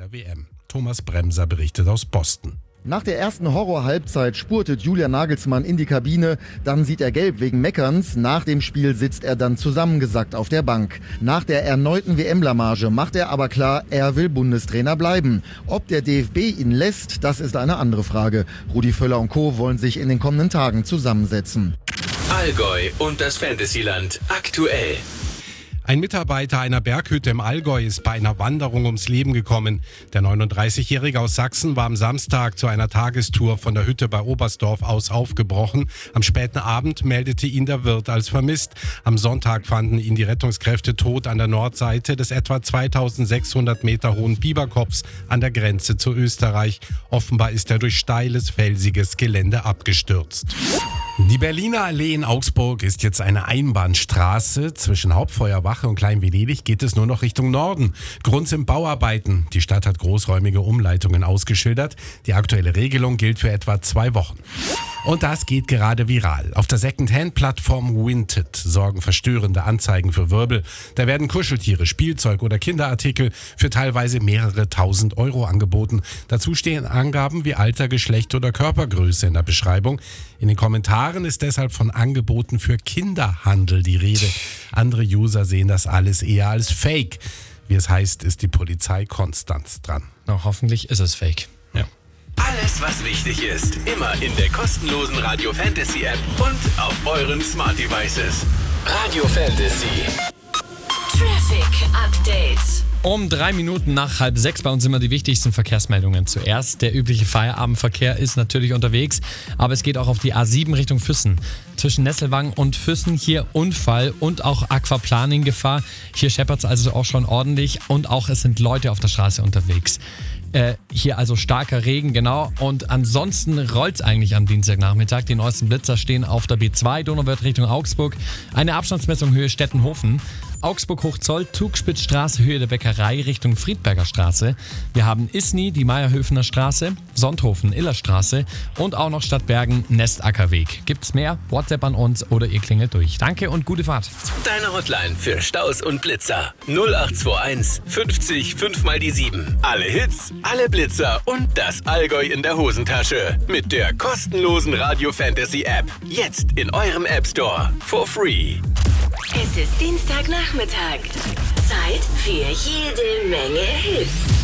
der WM. Thomas Bremser berichtet aus Boston. Nach der ersten Horror-Halbzeit spurtet Julian Nagelsmann in die Kabine, dann sieht er gelb wegen Meckerns, nach dem Spiel sitzt er dann zusammengesackt auf der Bank. Nach der erneuten WM-Blamage macht er aber klar, er will Bundestrainer bleiben. Ob der DFB ihn lässt, das ist eine andere Frage. Rudi Völler und Co. wollen sich in den kommenden Tagen zusammensetzen. Allgäu und das Fantasyland aktuell. Ein Mitarbeiter einer Berghütte im Allgäu ist bei einer Wanderung ums Leben gekommen. Der 39-Jährige aus Sachsen war am Samstag zu einer Tagestour von der Hütte bei Oberstdorf aus aufgebrochen. Am späten Abend meldete ihn der Wirt als vermisst. Am Sonntag fanden ihn die Rettungskräfte tot an der Nordseite des etwa 2600 Meter hohen Biberkopfs an der Grenze zu Österreich. Offenbar ist er durch steiles, felsiges Gelände abgestürzt. Die Berliner Allee in Augsburg ist jetzt eine Einbahnstraße. Zwischen Hauptfeuerwache und Klein-Venedig geht es nur noch Richtung Norden. Grund sind Bauarbeiten. Die Stadt hat großräumige Umleitungen ausgeschildert. Die aktuelle Regelung gilt für etwa 2 Wochen. Und das geht gerade viral. Auf der Second-Hand-Plattform Vinted sorgen verstörende Anzeigen für Wirbel. Da werden Kuscheltiere, Spielzeug oder Kinderartikel für teilweise mehrere 1000 Euro angeboten. Dazu stehen Angaben wie Alter, Geschlecht oder Körpergröße in der Beschreibung. In den Kommentaren ist deshalb von Angeboten für Kinderhandel die Rede. Andere User sehen das alles eher als Fake. Wie es heißt, ist die Polizei Konstanz dran. Na, hoffentlich ist es Fake. Ja. Alles, was wichtig ist, immer in der kostenlosen Radio Fantasy App und auf euren Smart Devices. Radio Fantasy. Traffic Update. Um 3 Minuten nach 5:30 bei uns immer die wichtigsten Verkehrsmeldungen. Zuerst, der übliche Feierabendverkehr ist natürlich unterwegs, aber es geht auch auf die A7 Richtung Füssen. Zwischen Nesselwang und Füssen hier Unfall und auch Aquaplaning-Gefahr. Hier scheppert es also auch schon ordentlich und auch es sind Leute auf der Straße unterwegs. Hier also starker Regen, genau. Und ansonsten rollt es eigentlich am Dienstagnachmittag. Die neuesten Blitzer stehen auf der B2, Donauwörth Richtung Augsburg. Eine Abstandsmessung Höhe Stettenhofen. Augsburg-Hochzoll, Tugspitzstraße, Höhe der Bäckerei Richtung Friedberger Straße. Wir haben Isny, die Meierhöfener Straße, Sonthofen, Illerstraße und auch noch Stadtbergen, Nestackerweg. Gibt's mehr? WhatsApp an uns oder ihr klingelt durch. Danke und gute Fahrt. Deine Hotline für Staus und Blitzer. 0821 50 5 mal die 7. Alle Hits, alle Blitzer und das Allgäu in der Hosentasche. Mit der kostenlosen Radio Fantasy App. Jetzt in eurem App Store. For free. Es ist Dienstagnachmittag. Zeit für jede Menge Hits.